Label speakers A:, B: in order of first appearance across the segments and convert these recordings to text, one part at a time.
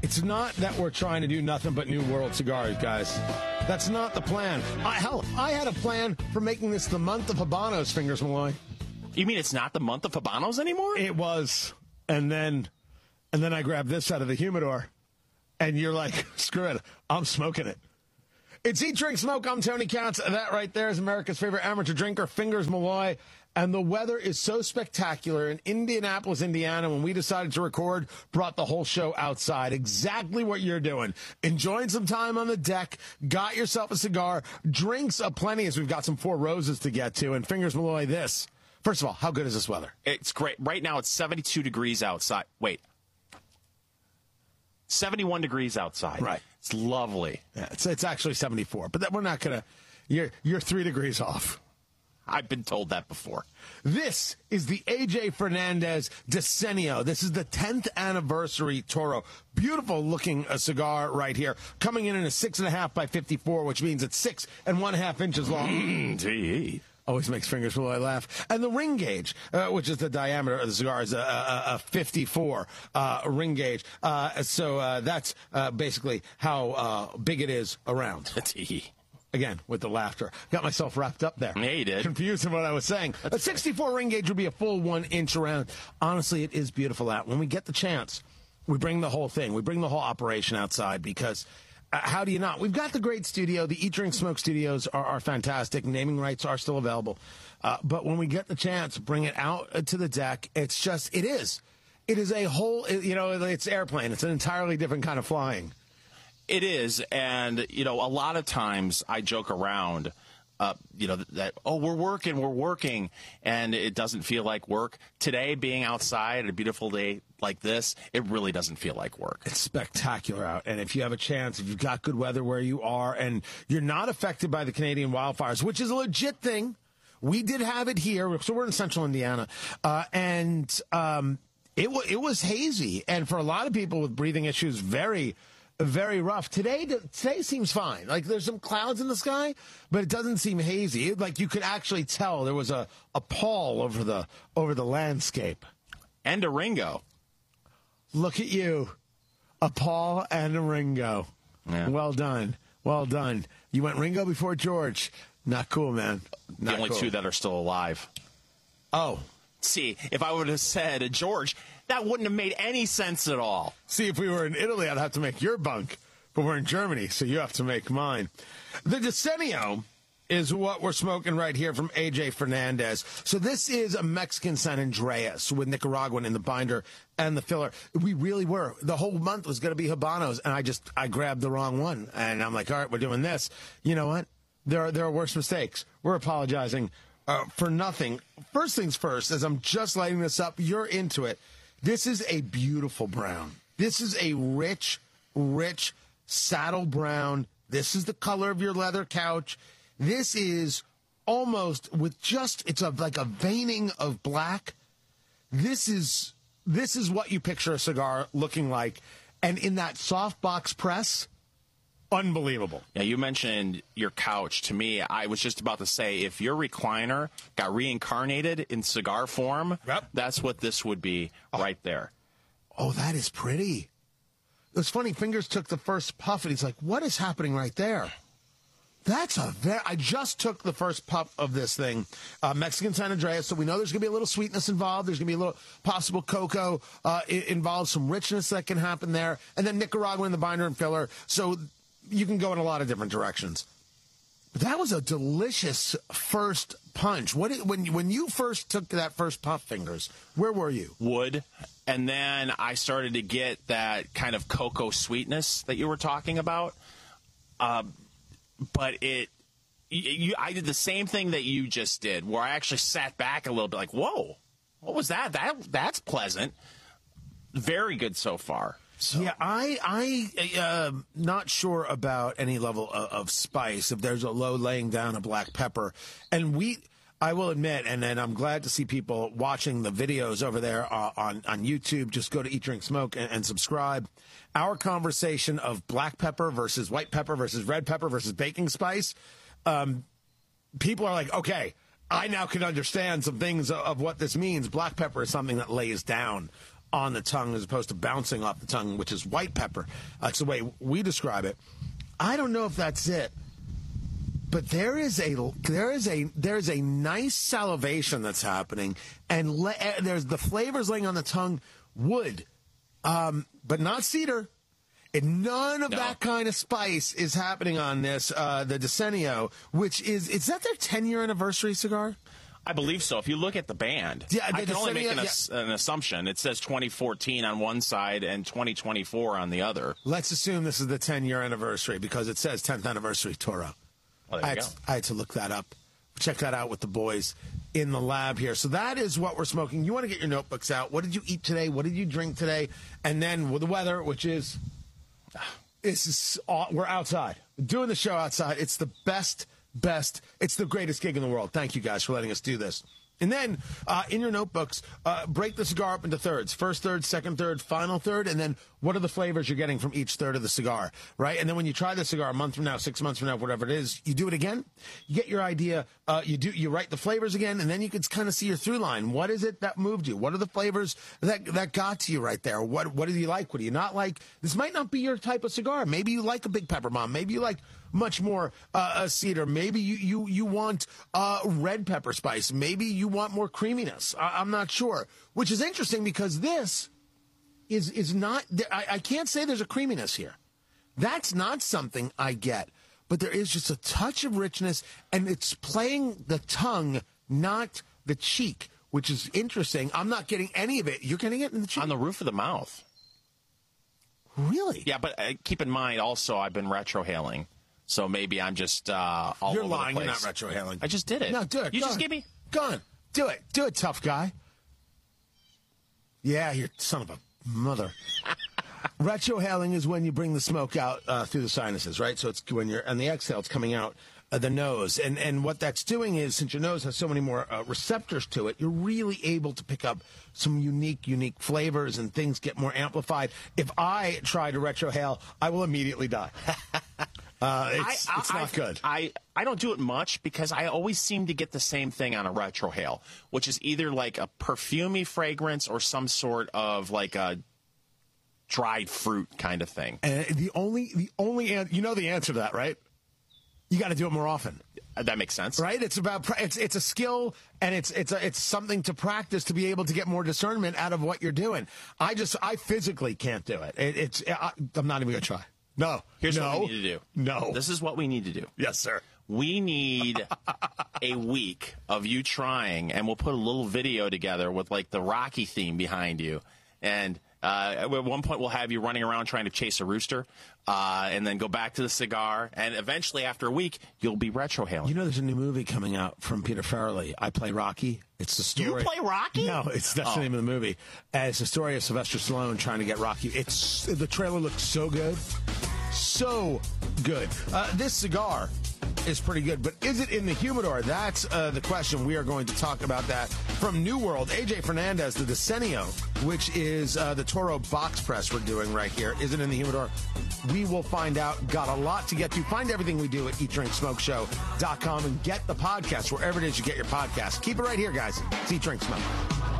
A: It's not that we're trying to do nothing but New World cigars, guys. That's not the plan. I had a plan for making this the month of Habanos, Fingers Malloy.
B: You mean it's not the month of Habanos anymore?
A: It was. And then I grabbed this out of the humidor, and you're like, screw it, I'm smoking it. It's Eat, Drink, Smoke. I'm Tony Katz. That right there is America's favorite amateur drinker, Fingers Malloy. And the weather is so spectacular in Indianapolis, Indiana, when we decided to record, brought the whole show outside. Exactly what you're doing. Enjoying some time on the deck, got yourself a cigar, drinks aplenty as we've got some Four Roses to get to. And Fingers Malloy, this. First of all, how good is this weather?
B: It's great. Right now it's 72 degrees outside. Wait. 71 degrees outside.
A: Right.
B: It's lovely.
A: Yeah, it's actually 74, but we're not going to. You're 3 degrees off.
B: I've been told that before. This
A: is the AJ Fernandez Decenio. This is the 10th anniversary Toro. Beautiful looking cigar right here. Coming in a 6.5 by 54, which means it's 6.5 inches long.
B: Gee.
A: Always makes Fingers Malloy laugh. And the ring gauge, which is the diameter of the cigar, is a 54 ring gauge. So that's basically how big it is around. Again, with the laughter. Got myself wrapped up there.
B: Yeah, you did.
A: Confused in what I was saying. A 64 ring gauge would be a full 1 inch around. Honestly, it is beautiful out. When we get the chance, we bring the whole thing. We bring the whole operation outside because how do you not? We've got the great studio. The Eat, Drink, Smoke studios are fantastic. Naming rights are still available. But when we get the chance, bring it out to the deck. It's just, it is. It is a whole, it's airplane. It's an entirely different kind of flying.
B: It is, and, a lot of times I joke around, that, we're working, and it doesn't feel like work. Today, being outside, a beautiful day like this, it really doesn't feel like work.
A: It's spectacular out, and if you have a chance, if you've got good weather where you are, and you're not affected by the Canadian wildfires, which is a legit thing, we did have it here, so we're in central Indiana, and it was hazy, and for a lot of people with breathing issues, very rough. Today seems fine. Like there's some clouds in the sky, but it doesn't seem hazy. Like you could actually tell there was a pall over the landscape.
B: And a Ringo.
A: Look at you. A Paul and a Ringo.
B: Yeah.
A: Well done. Well done. You went Ringo before George. Not cool, man.
B: The only two that are still alive.
A: Oh.
B: See, if I would have said George, that wouldn't have made any sense at all.
A: See, if we were in Italy, I'd have to make your bunk. But we're in Germany, so you have to make mine. The Decenio is what we're smoking right here from AJ Fernandez. So this is a Mexican San Andreas with Nicaraguan in the binder and the filler. We really were. The whole month was going to be Habanos, and I grabbed the wrong one. And I'm like, all right, we're doing this. You know what? There are worse mistakes. We're apologizing for nothing. First things first, as I'm just lighting this up, you're into it. This is a beautiful brown. This is a rich saddle brown. This is the color of your leather couch. This is almost with just, like a veining of black. This is what you picture a cigar looking like. And in that soft box press, unbelievable.
B: Yeah, you mentioned your couch. To me, I was just about to say, if your recliner got reincarnated in cigar form,
A: yep,
B: that's what this would be right there.
A: Oh, that is pretty. It was funny. Fingers took the first puff, and he's like, what is happening right there? I just took the first puff of this thing, Mexican San Andreas, so we know there's going to be a little sweetness involved. There's going to be a little possible cocoa involved, some richness that can happen there. And then Nicaraguan in the binder and filler. So you can go in a lot of different directions. But that was a delicious first punch. When you first took that first puff, Fingers, where were you?
B: Wood. And then I started to get that kind of cocoa sweetness that you were talking about. But I did the same thing that you just did, where I actually sat back a little bit like, whoa, what was that? That's pleasant. Very good so far. So.
A: Yeah, I not sure about any level of spice, if there's a low laying down of black pepper. And I will admit, and I'm glad to see people watching the videos over there on YouTube. Just go to Eat, Drink, Smoke and subscribe. Our conversation of black pepper versus white pepper versus red pepper versus baking spice. People are like, okay, I now can understand some things of what this means. Black pepper is something that lays down on the tongue as opposed to bouncing off the tongue, which is white pepper. That's the way we describe it. I don't know if that's it, but there is a nice salivation that's happening, and there's the flavors laying on the tongue, wood, but not cedar. And none of that kind of spice is happening on this, the Decenio, which is that their 10-year anniversary cigar?
B: I believe so. If you look at the band, I can only make an assumption. It says 2014 on one side and 2024 on the other.
A: Let's assume this is the 10-year anniversary because it says 10th anniversary Toro.
B: Well, there you go.
A: I had to look that up. Check that out with the boys in the lab here. So that is what we're smoking. You want to get your notebooks out. What did you eat today? What did you drink today? And then with the weather, which is... we're outside doing the show outside. It's the best. It's the greatest gig in the world. Thank you guys for letting us do this. And then in your notebooks, break the cigar up into thirds. First third, second third, final third, and then what are the flavors you're getting from each third of the cigar, right? And then when you try the cigar a month from now, 6 months from now, whatever it is, you do it again. You get your idea. You write the flavors again, and then you can kind of see your through line. What is it that moved you? What are the flavors that got to you right there? What do you like? What do you not like? This might not be your type of cigar. Maybe you like a big pepper bomb. Maybe you like much more cedar. Maybe you want red pepper spice. Maybe you want more creaminess. I'm not sure. Which is interesting because this is not... I can't say there's a creaminess here. That's not something I get. But there is just a touch of richness, and it's playing the tongue, not the cheek, which is interesting. I'm not getting any of it. You're getting it in the cheek?
B: On the roof of the mouth.
A: Really?
B: Yeah, but keep in mind also I've been retrohaling. So maybe I'm just all
A: You're
B: over
A: lying.
B: the place.
A: You're not retrohaling.
B: I just did it.
A: No, do it.
B: You
A: Go
B: just
A: on.
B: give me...
A: Go on. Do it. Do it, tough guy. Yeah, you're son of a mother. Retrohaling is when you bring the smoke out through the sinuses, right? So it's when you're on the exhale, it's coming out the nose. And what that's doing is, since your nose has so many more receptors to it, you're really able to pick up some unique flavors, and things get more amplified. If I try to retrohale, I will immediately die. It's not good.
B: I don't do it much because I always seem to get the same thing on a retrohale, which is either like a perfumey fragrance or some sort of like a dried fruit kind of thing.
A: And the only you know the answer to that, right? You got to do it more often.
B: That makes sense,
A: right? It's about it's a skill, and it's something to practice to be able to get more discernment out of what you're doing. I physically can't do it. I'm not even gonna try. No.
B: Here's what we need to do.
A: No.
B: This is what we need to do.
A: Yes, sir.
B: We need a week of you trying, and we'll put a little video together with like the Rocky theme behind you, and. At one point, we'll have you running around trying to chase a rooster, and then go back to the cigar, and eventually, after a week, you'll be retrohaling.
A: You know, there's a new movie coming out from Peter Farrelly. I Play Rocky. It's the story.
B: You play Rocky?
A: No, that's the name of the movie. It's the story of Sylvester Stallone trying to get Rocky. The trailer looks so good. So good. This cigar is pretty good, but is it in the humidor? That's the question. We are going to talk about that from New World. AJ Fernandez, the Decenio, which is the Toro box press we're doing right here. Is it in the humidor? We will find out. Got a lot to get to. Find everything we do at EatDrinkSmokeShow.com and get the podcast wherever it is you get your podcast. Keep it right here, guys. It's Eat, Drink, Smoke.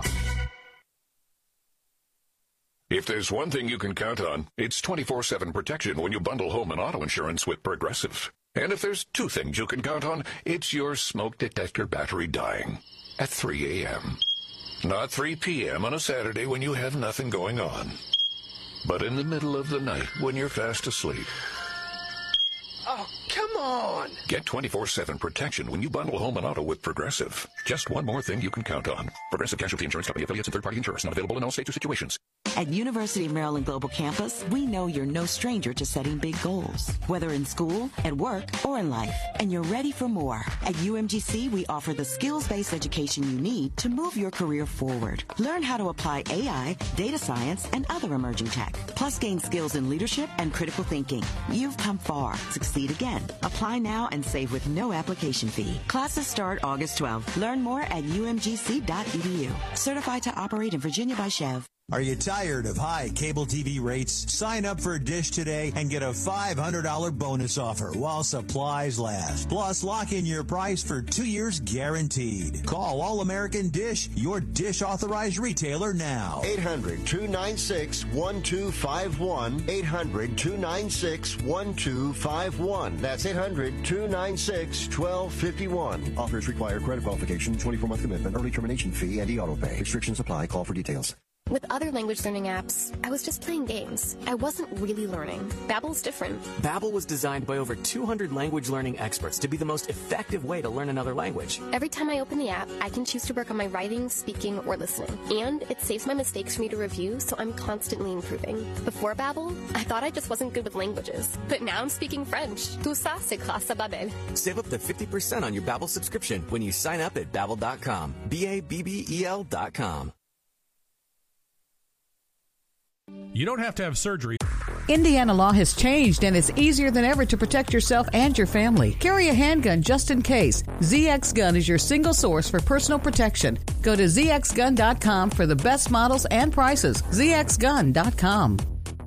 C: If there's one thing you can count on, it's 24/7 protection when you bundle home and auto insurance with Progressive. And if there's two things you can count on, it's your smoke detector battery dying at 3 a.m. Not 3 p.m. on a Saturday when you have nothing going on, but in the middle of the night when you're fast asleep.
D: Oh, come on!
C: Get 24/7 protection when you bundle home and auto with Progressive. Just one more thing you can count on. Progressive Casualty Insurance Company, affiliates, and third-party insurers. Not available in all states or situations.
E: At University of Maryland Global Campus, we know you're no stranger to setting big goals, whether in school, at work, or in life, and you're ready for more. At UMGC, we offer the skills-based education you need to move your career forward. Learn how to apply AI, data science, and other emerging tech, plus gain skills in leadership and critical thinking. You've come far. Succeed again. Apply now and save with no application fee. Classes start August 12th. Learn more at umgc.edu. Certified to operate in Virginia by Chev.
F: Are you tired of high cable TV rates? Sign up for Dish today and get a $500 bonus offer while supplies last. Plus, lock in your price for 2 years guaranteed. Call All American Dish, your Dish authorized retailer now.
G: 800-296-1251. 800-296-1251. That's 800-296-1251. Offers require credit qualification, 24-month commitment, early termination fee, and e-auto pay. Restrictions apply. Call for details.
H: With other language learning apps, I was just playing games. I wasn't really learning. Babbel's different.
I: Babbel was designed by over 200 language learning experts to be the most effective way to learn another language.
H: Every time I open the app, I can choose to work on my writing, speaking, or listening. And it saves my mistakes for me to review, so I'm constantly improving. Before Babbel, I thought I just wasn't good with languages. But now I'm speaking French. Tout ça, c'est grâce à Babbel.
I: Save up to 50% on your Babbel subscription when you sign up at Babbel.com. Babbel.com.
J: You don't have to have surgery.
K: Indiana law has changed, and it's easier than ever to protect yourself and your family. Carry a handgun just in case. ZX Gun is your single source for personal protection. Go to zxgun.com for the best models and prices. zxgun.com.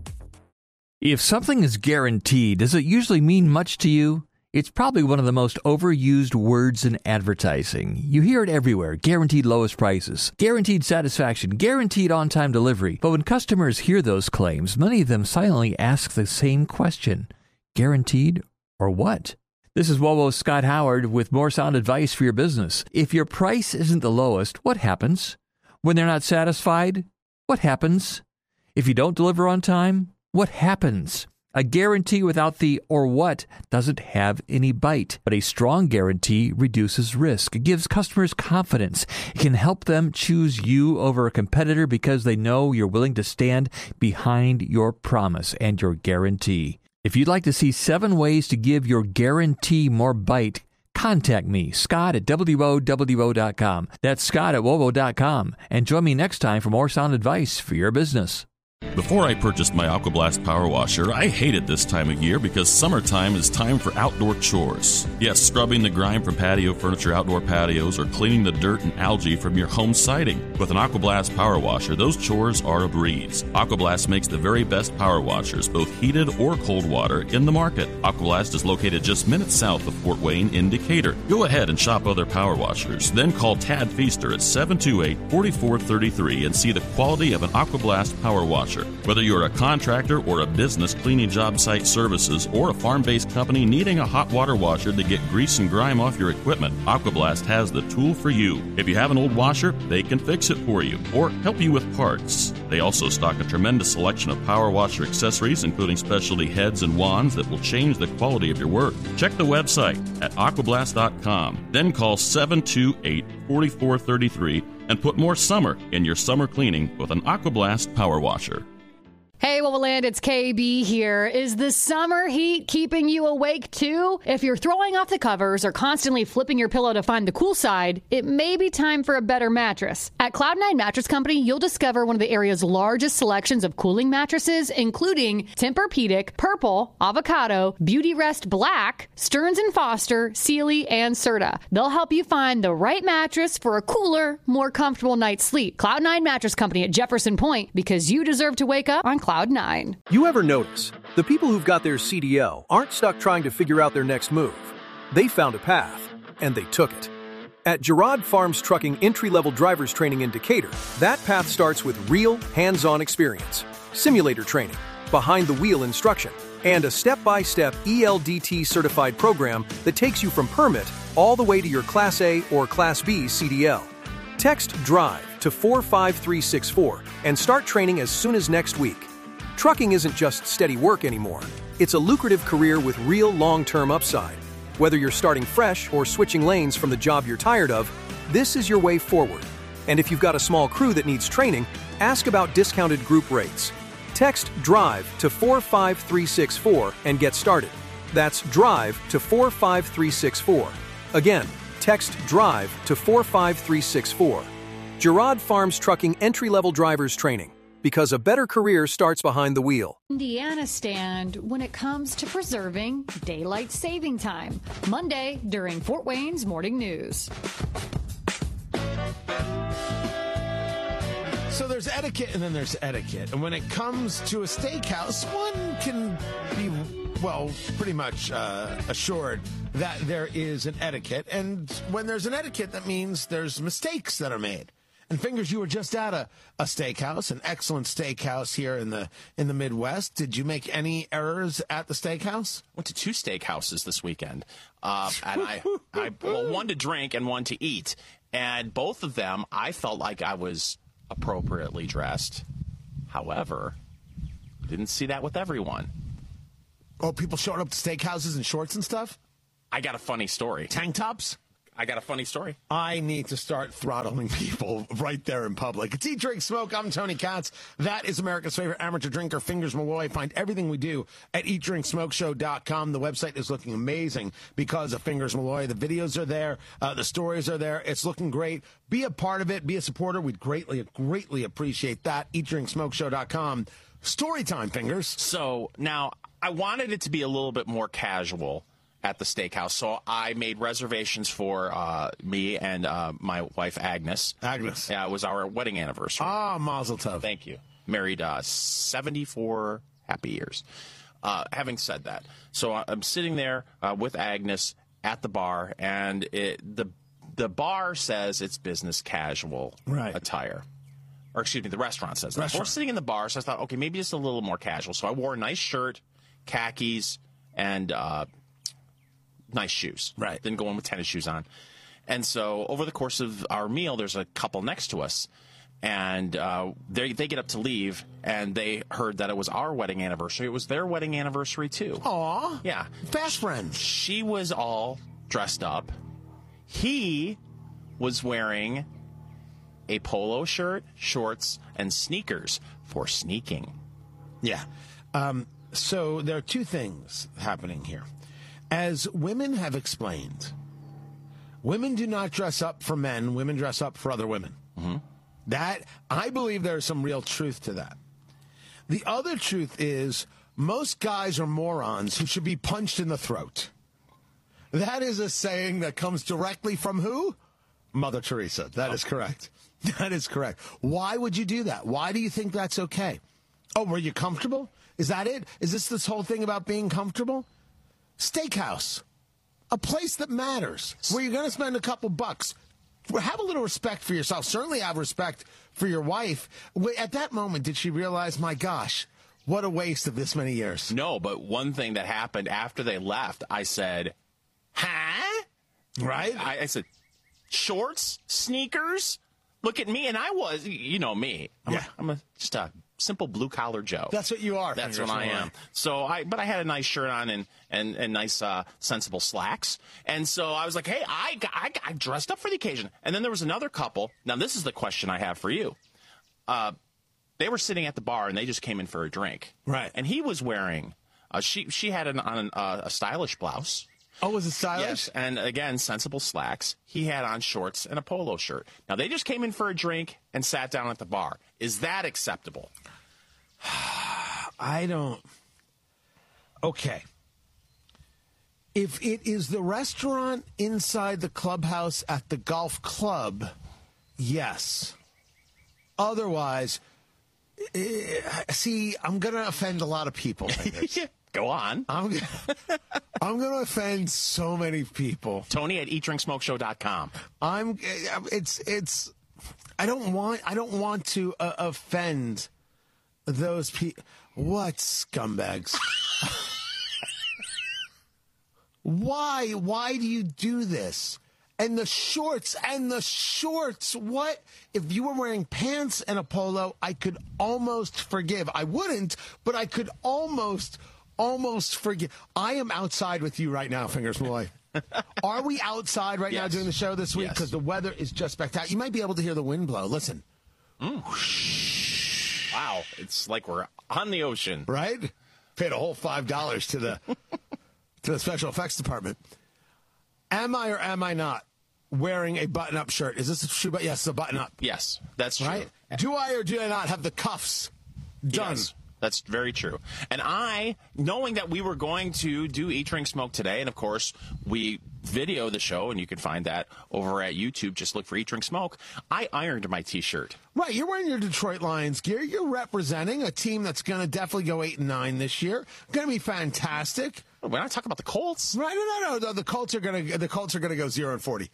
L: If something is guaranteed, does it usually mean much to you? It's probably one of the most overused words in advertising. You hear it everywhere. Guaranteed lowest prices, guaranteed satisfaction, guaranteed on-time delivery. But when customers hear those claims, many of them silently ask the same question. Guaranteed or what? This is WOWO's Scott Howard with more sound advice for your business. If your price isn't the lowest, what happens? When they're not satisfied, what happens? If you don't deliver on time, what happens? A guarantee without the or what doesn't have any bite, but a strong guarantee reduces risk. It gives customers confidence. It can help them choose you over a competitor because they know you're willing to stand behind your promise and your guarantee. If you'd like to see 7 ways to give your guarantee more bite, contact me, Scott at WOWO.com. That's Scott at WOWO.com. And join me next time for more sound advice for your business.
M: Before I purchased my AquaBlast Power Washer, I hated this time of year because summertime is time for outdoor chores. Yes, scrubbing the grime from patio furniture, outdoor patios, or cleaning the dirt and algae from your home siding. With an AquaBlast Power Washer, those chores are a breeze. AquaBlast makes the very best power washers, both heated or cold water, in the market. AquaBlast is located just minutes south of Fort Wayne in Decatur. Go ahead and shop other power washers, then call Tad Feaster at 728-4433 and see the quality of an AquaBlast Power Washer. Whether you're a contractor or a business cleaning job site services or a farm-based company needing a hot water washer to get grease and grime off your equipment, AquaBlast has the tool for you. If you have an old washer, they can fix it for you or help you with parts. They also stock a tremendous selection of power washer accessories, including specialty heads and wands that will change the quality of your work. Check the website at aquablast.com. Then call 728-4433 and put more summer in your summer cleaning with an AquaBlast Power Washer.
N: Hey, Wowoland, it's KB here. Is the summer heat keeping you awake too? If you're throwing off the covers or constantly flipping your pillow to find the cool side, it may be time for a better mattress. At Cloud9 Mattress Company, you'll discover one of the area's largest selections of cooling mattresses, including Tempur-Pedic, Purple, Avocado, Beautyrest Black, Stearns & Foster, Sealy, and Serta. They'll help you find the right mattress for a cooler, more comfortable night's sleep. Cloud9 Mattress Company at Jefferson Point, because you deserve to wake up on Cloud9.
O: You ever notice the people who've got their CDL aren't stuck trying to figure out their next move? They found a path, and they took it. At Girard Farms Trucking entry-level driver's training in Decatur, that path starts with real, hands-on experience, simulator training, behind-the-wheel instruction, and a step-by-step ELDT-certified program that takes you from permit all the way to your Class A or Class B CDL. Text DRIVE to 45364 and start training as soon as next week. Trucking isn't just steady work anymore. It's a lucrative career with real long-term upside. Whether you're starting fresh or switching lanes from the job you're tired of, this is your way forward. And if you've got a small crew that needs training, ask about discounted group rates. Text DRIVE to 45364 and get started. That's DRIVE to 45364. Again, text DRIVE to 45364. Girard Farms Trucking entry-level driver's training. Because a better career starts behind the wheel.
N: Indiana stand when it comes to preserving daylight saving time. Monday during Fort Wayne's Morning News.
A: So there's etiquette and then there's etiquette. And when it comes to a steakhouse, one can be, well, pretty much assured that there is an etiquette. And when there's an etiquette, that means there's mistakes that are made. And Fingers, you were just at a steakhouse, an excellent steakhouse here in the Midwest. Did you make any errors at the steakhouse?
B: Went to 2 steakhouses this weekend. And well, one to drink and one to eat. And both of them, I felt like I was appropriately dressed. However, didn't see that with everyone.
A: Oh, people showing up to steakhouses in shorts and stuff?
B: I got a funny story.
A: Tank tops?
B: I got a funny story.
A: I need to start throttling people right there in public. It's Eat, Drink, Smoke. I'm Tony Katz. That is America's favorite amateur drinker, Fingers Malloy. Find everything we do at eatdrinksmokeshow.com. The website is looking amazing because of Fingers Malloy. The videos are there. The stories are there. It's looking great. Be a part of it. Be a supporter. We'd greatly appreciate that. eatdrinksmokeshow.com. Story time, Fingers.
B: So now I wanted it to be a little bit more casual at the steakhouse, so I made reservations for me and my wife, Agnes.
A: Agnes.
B: Yeah, it was our wedding anniversary.
A: Ah, mazel tov.
B: Thank you. Married 74 happy years. Having said that, so I'm sitting there with Agnes at the bar, and the bar says it's business casual attire. Or excuse me, the restaurant says that. We're sitting in the bar, so I thought, okay, maybe just a little more casual. So I wore a nice shirt, khakis, and nice shoes.
A: Right.
B: Didn't go in with tennis shoes on. And so over the course of our meal, there's a couple next to us. And they get up to leave, and they heard that it was our wedding anniversary. It was their wedding anniversary, too.
A: Aw.
B: Yeah.
A: Fast friends.
B: She was all dressed up. He was wearing a polo shirt, shorts, and sneakers for sneaking.
A: Yeah. So there are 2 things happening here. As women have explained, women do not dress up for men. Women dress up for other women.
B: Mm-hmm.
A: That, I believe there's some real truth to that. The other truth is most guys are morons who should be punched in the throat. That is a saying that comes directly from who? Mother Teresa. That is correct. That is correct. Why would you do that? Why do you think that's okay? Oh, were you comfortable? Is that it? Is this whole thing about being comfortable? Steakhouse, a place that matters, where you're going to spend a couple bucks. Have a little respect for yourself. Certainly have respect for your wife. At that moment, did she realize, my gosh, what a waste of this many years?
B: No, but one thing that happened after they left, I said, huh?
A: Right?
B: I said, shorts, sneakers, look at me. And I was, you know me. I'm just a simple blue-collar Joe.
A: That's what you are.
B: That's what I am. So but I had a nice shirt on and nice sensible slacks. And so I was like, hey, I dressed up for the occasion. And then there was another couple. Now, this is the question I have for you. They were sitting at the bar, and they just came in for a drink.
A: Right.
B: And he was wearing, she had on a stylish blouse.
A: Oh, was it stylish?
B: Yes, and again, sensible slacks. He had on shorts and a polo shirt. Now, they just came in for a drink and sat down at the bar. Is that acceptable?
A: I don't. Okay. If it is the restaurant inside the clubhouse at the golf club, yes. Otherwise, see, I'm going to offend a lot of people.
B: Go on.
A: I'm going to offend so many people.
B: Tony at eatdrinksmokeshow.com.
A: I don't want to offend those people. What scumbags? Why do you do this? And the shorts, what? If you were wearing pants and a polo, I could almost forgive. I wouldn't, but I could almost forgive. I am outside with you right now, Fingers Malloy. Are we outside right now doing the show this week? Because the weather is just spectacular. You might be able to hear the wind blow. Listen.
B: Wow. It's like we're on the ocean.
A: Right? Paid a whole $5 to the special effects department. Am I or am I not wearing a button-up shirt? Is this a shoe button? Yes, it's a button-up.
B: Yes, that's true.
A: Right? Do I or do I not have the cuffs done?
B: Yes, that's very true. And I, knowing that we were going to do Eat, Drink, Smoke today, and of course, we video the show, and you can find that over at YouTube. Just look for Eat, Drink, Smoke. I ironed my T-shirt.
A: Right, you're wearing your Detroit Lions gear. You're representing a team that's going to definitely go 8-9 this year. Going to be fantastic.
B: We're not talking about the Colts.
A: Right? No. The Colts are going to go 0-40.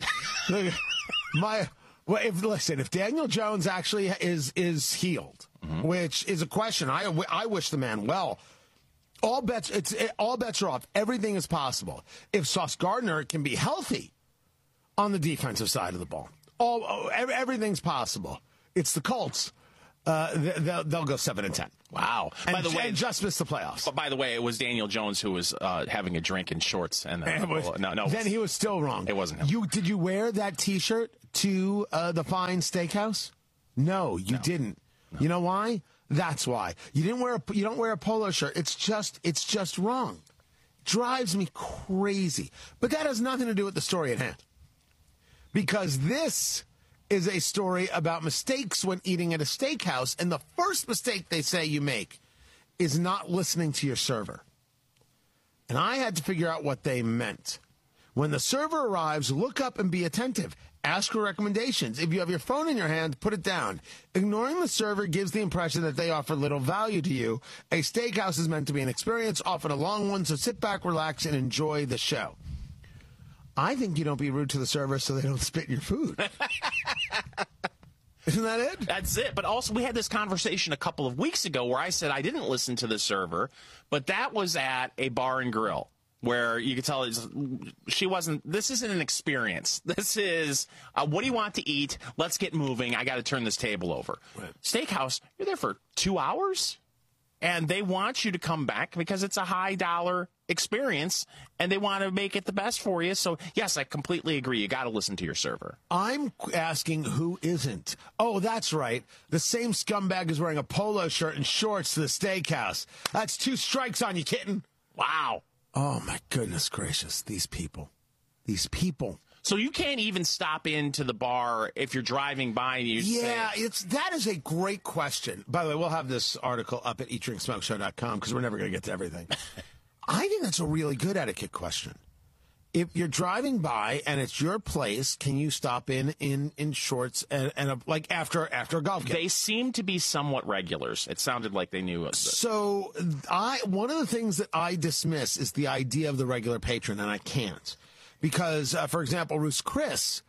A: If Daniel Jones actually is healed, which is a question, I wish the man well. All bets are off. Everything is possible. If Sauce Gardner can be healthy on the defensive side of the ball, everything's possible. It's the Colts. They'll go 7-10.
B: Wow!
A: By the way, and just missed the playoffs.
B: But by the way, it was Daniel Jones who was having a drink in shorts, and no.
A: Then he was still wrong.
B: It wasn't him.
A: Did you wear that T-shirt to the Fine Steakhouse? No, you didn't. No. You know why? That's why you don't wear a polo shirt. It's just wrong. Drives me crazy. But that has nothing to do with the story at hand, because this is a story about mistakes when eating at a steakhouse, and the first mistake they say you make is not listening to your server. And I had to figure out what they meant. When the server arrives, look up and be attentive. Ask for recommendations. If you have your phone in your hand, put it down. Ignoring the server gives the impression that they offer little value to you. A steakhouse is meant to be an experience, often a long one, so sit back, relax, and enjoy the show. I think you don't be rude to the server so they don't spit in your food. Isn't that it?
B: That's it. But also, we had this conversation a couple of weeks ago where I said I didn't listen to the server, but that was at a bar and grill where you could tell she wasn't. This isn't an experience. This is, what do you want to eat? Let's get moving. I got to turn this table over. Right. Steakhouse, you're there for 2 hours, and they want you to come back because it's a high-dollar experience, and they want to make it the best for you. So, yes, I completely agree. You got to listen to your server.
A: I'm asking who isn't. Oh, that's right. The same scumbag is wearing a polo shirt and shorts to the steakhouse. That's 2 strikes on you, kitten.
B: Wow.
A: Oh, my goodness gracious. These people.
B: So you can't even stop into the bar if you're driving by and you
A: that is a great question. By the way, we'll have this article up at eatdrinksmokeshow.com because we're never going to get to everything. I think that's a really good etiquette question. If you're driving by and it's your place, can you stop in shorts and after a golf game?
B: They seem to be somewhat regulars. It sounded like they knew.
A: So one of the things that I dismiss is the idea of the regular patron, and I can't. Because, for example, Ruth's Chris,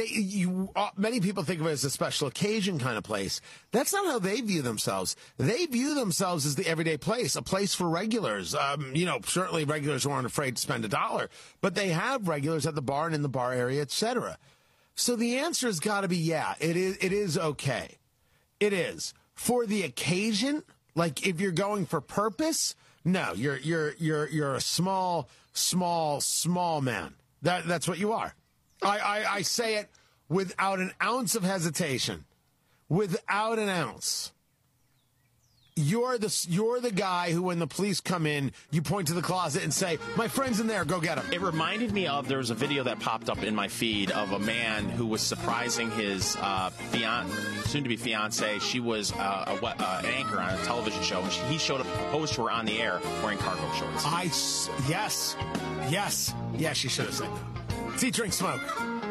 A: many people think of it as a special occasion kind of place. That's not how they view themselves. They view themselves as the everyday place, a place for regulars. Certainly regulars who aren't afraid to spend $1, but they have regulars at the bar and in the bar area, etc. So the answer has got to be, it is okay. It is. For the occasion, like if you're going for purpose, no, you're a small man. That's what you are. I say it without an ounce of hesitation. Without an ounce. You're the guy who, when the police come in, you point to the closet and say, "My friend's in there, go get him."
B: It reminded me of, there was a video that popped up in my feed of a man who was surprising his soon-to-be fiancée. She was an anchor on a television show, and he showed up to propose to her on the air wearing cargo shorts.
A: Yes, she should have said that. It's Eat, Drink, Smoke.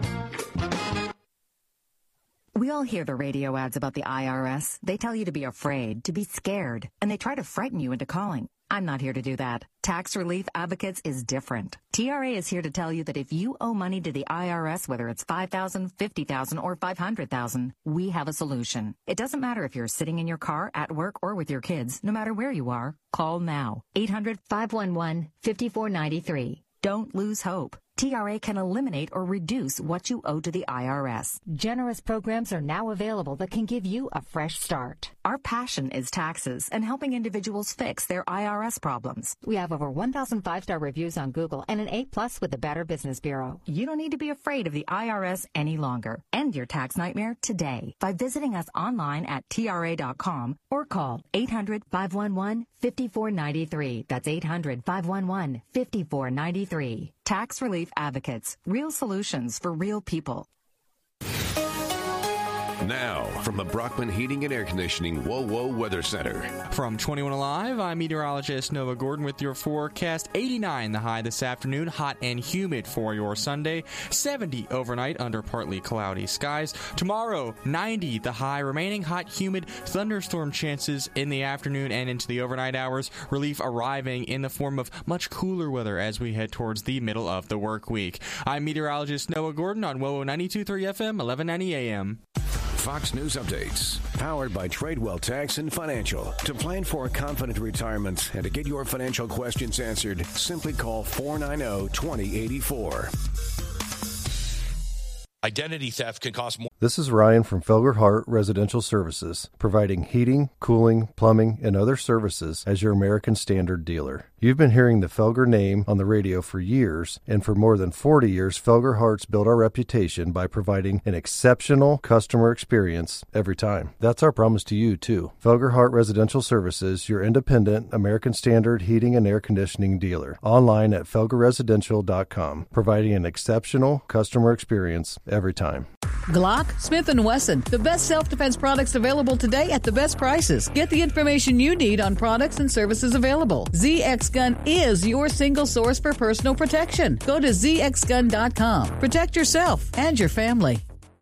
P: We all hear the radio ads about the IRS. They tell you to be afraid, to be scared, and they try to frighten you into calling. I'm not here to do that. Tax Relief Advocates is different. TRA is here to tell you that if you owe money to the IRS, whether it's $5,000, $50,000, or $500,000, we have a solution. It doesn't matter if you're sitting in your car, at work, or with your kids. No matter where you are, call now. 800-511-5493. Don't lose hope. TRA can eliminate or reduce what you owe to the IRS.
Q: Generous programs are now available that can give you a fresh start.
P: Our passion is taxes and helping individuals fix their IRS problems.
Q: We have over 1,000 5-star reviews on Google and an A+ with the Better Business Bureau.
P: You don't need to be afraid of the IRS any longer. End your tax nightmare today by visiting us online at TRA.com or call 800-511-5493. That's 800-511-5493. Tax Relief Advocates. Real solutions for real people.
R: Now, from the Brockman Heating and Air Conditioning WOWO Weather Center.
S: From 21 Alive, I'm meteorologist Nova Gordon with your forecast. 89 the high this afternoon, hot and humid for your Sunday. 70 overnight under partly cloudy skies. Tomorrow, 90 the high, remaining hot, humid, thunderstorm chances in the afternoon and into the overnight hours. Relief arriving in the form of much cooler weather as we head towards the middle of the work week. I'm meteorologist Noah Gordon on WOWO 92.3 FM, 1190 AM.
R: Fox News Updates.
G: Powered by Tradewell Tax and Financial. To plan for a confident retirement and to get your financial questions answered, simply call 490-2084.
T: Identity theft can cost more.
U: This is Ryan from Felger Hart Residential Services, providing heating, cooling, plumbing, and other services as your American Standard dealer. You've been hearing the Felger name on the radio for years, and for more than 40 years, Felger Hart's built our reputation by providing an exceptional customer experience every time. That's our promise to you, too. Felger Hart Residential Services, your independent American Standard heating and air conditioning dealer. Online at felgerresidential.com, providing an exceptional customer experience every time.
K: Glock, Smith & Wesson, the best self-defense products available today at the best prices. Get the information you need on products and services available. ZX Gun is your single source for personal protection. Go to zxgun.com. Protect yourself and your family.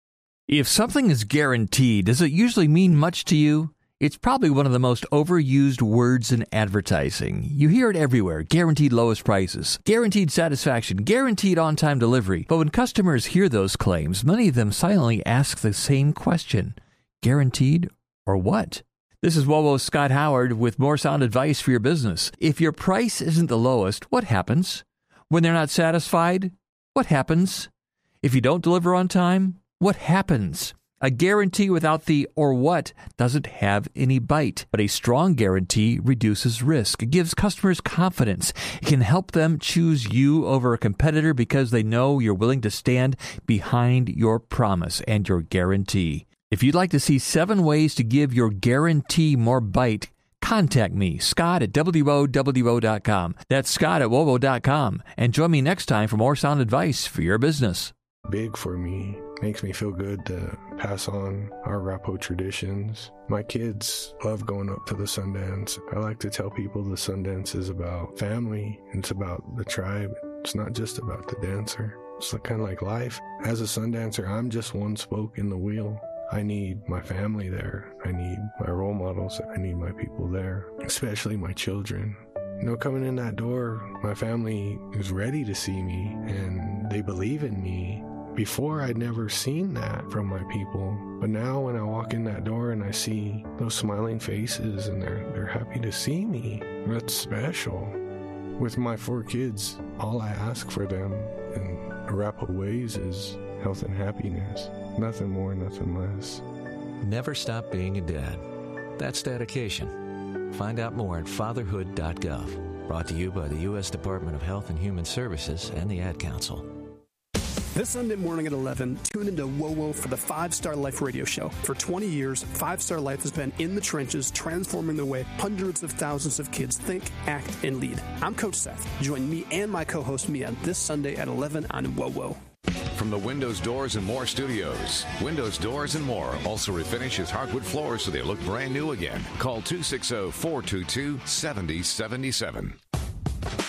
L: If something is guaranteed, does it usually mean much to you? It's probably one of the most overused words in advertising. You hear it everywhere. Guaranteed lowest prices, guaranteed satisfaction, guaranteed on-time delivery. But when customers hear those claims, many of them silently ask the same question. Guaranteed or what? This is WOWO's Scott Howard with more sound advice for your business. If your price isn't the lowest, what happens? When they're not satisfied, what happens? If you don't deliver on time, what happens? A guarantee without the or what doesn't have any bite, but a strong guarantee reduces risk. It gives customers confidence. It can help them choose you over a competitor because they know you're willing to stand behind your promise and your guarantee. If you'd like to see 7 ways to give your guarantee more bite, contact me, Scott at WOWO.com. That's Scott at WOWO.com. And join me next time for more sound advice for your business.
V: Big for me. Makes me feel good to pass on our Arapaho traditions. My kids love going up to the Sundance. I like to tell people the Sundance is about family. It's about the tribe. It's not just about the dancer. It's kind of like life. As a Sundancer, I'm just one spoke in the wheel. I need my family there. I need my role models. I need my people there, especially my children. You know, coming in that door, my family is ready to see me and they believe in me. Before, I'd never seen that from my people. But now when I walk in that door and I see those smiling faces and they're happy to see me, that's special. With my 4 kids, all I ask for them in Arapaho ways is health and happiness. Nothing more, nothing less.
W: Never stop being a dad. That's dedication. Find out more at fatherhood.gov. Brought to you by the U.S. Department of Health and Human Services and the Ad Council.
X: This Sunday morning at 11, tune into WOWO for the 5 Star Life radio show. For 20 years, 5 Star Life has been in the trenches, transforming the way hundreds of thousands of kids think, act, and lead. I'm Coach Seth. Join me and my co-host Mia this Sunday at 11 on WOWO.
R: From the Windows, Doors, and More studios, Windows, Doors, and More also refinishes hardwood floors so they look brand new again. Call 260-422-7077.